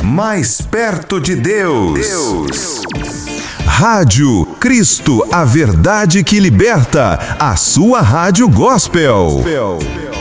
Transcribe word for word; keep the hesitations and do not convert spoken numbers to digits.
mais perto de Deus. Deus. Rádio Cristo, a verdade que liberta, a sua rádio gospel.